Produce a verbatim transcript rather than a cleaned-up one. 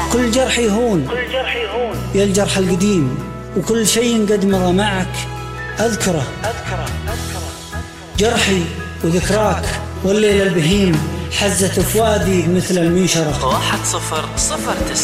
كل جرح يهون يا الجرح القديم، وكل شيء قد مضى معك أذكره جرحي وذكراك والليل البهيم حزت فؤادي مثل المنشرة. واحد صفر صفر تسعة